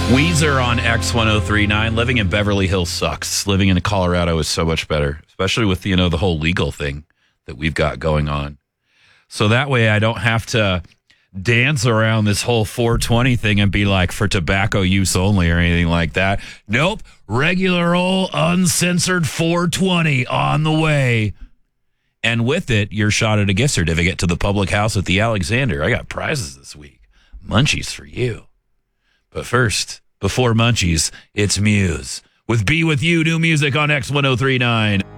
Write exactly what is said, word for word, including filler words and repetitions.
Weezer on X ten thirty-nine. Living in Beverly Hills sucks. Living in Colorado is so much better, especially with, you know, the whole legal thing that we've got going on. So that way I don't have to dance around this whole four twenty thing and be like, for tobacco use only or anything like that. Nope. Regular old uncensored four twenty on the way. And with it, you're shot at a gift certificate to the public house at the Alexander. I got prizes this week. Munchies for you. But first, before Munchies, it's Muse with Be With You, new music on X ten thirty-nine.